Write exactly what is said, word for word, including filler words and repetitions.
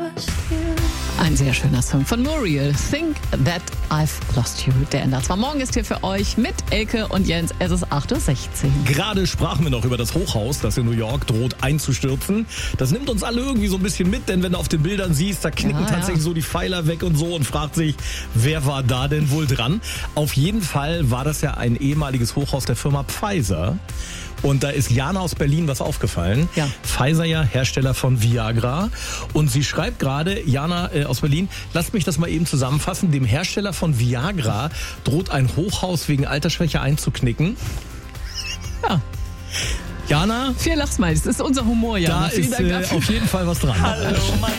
Ein sehr schöner Song von Muriel. Think That I've Lost You. Der Ender zwar morgen ist hier für euch mit Elke und Jens. Es ist acht Uhr sechzehn. Gerade sprachen wir noch über das Hochhaus, das in New York droht einzustürzen. Das nimmt uns alle irgendwie so ein bisschen mit, denn wenn du auf den Bildern siehst, da knicken ja, tatsächlich ja. so die Pfeiler weg und so und fragt sich, wer war da denn wohl dran? Auf jeden Fall war das ja ein ehemaliges Hochhaus der Firma Pfizer. Und da ist Jana aus Berlin was aufgefallen. Ja. Pfizer ja Hersteller von Viagra. Und sie schreibt gerade, Jana äh, aus Berlin, lasst mich das mal eben zusammenfassen. Dem Hersteller von Viagra droht ein Hochhaus wegen Altersschwäche einzuknicken. Ja. Jana, Vier Lachsmiles, das ist unser Humor, Jana. da Vielen ist Dank äh, dafür. auf jeden Fall was dran. Hallo, Mann.